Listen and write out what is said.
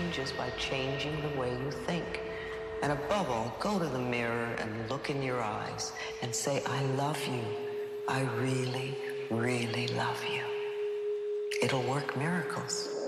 changes by changing the way you think. And above all, go to the mirror and look in your eyes and say, I love you. I really, really love you. It'll work miracles.